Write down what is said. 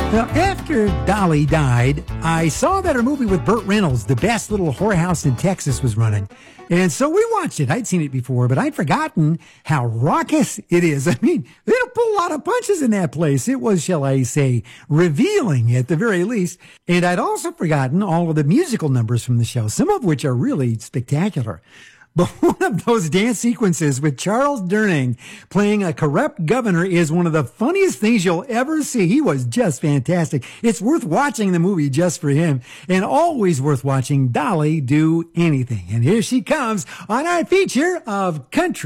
Now, after Dolly died, I saw that her movie with Burt Reynolds, The Best Little Whorehouse in Texas, was running. And so we watched it. I'd seen it before, but I'd forgotten how raucous it is. I mean, they don't pull a lot of punches in that place. It was, shall I say, revealing at the very least. And I'd also forgotten all of the musical numbers from the show, some of which are really spectacular. But one of those dance sequences with Charles Durning playing a corrupt governor is one of the funniest things you'll ever see. He was just fantastic. It's worth watching the movie just for him, and always worth watching Dolly do anything. And here she comes on our feature of Country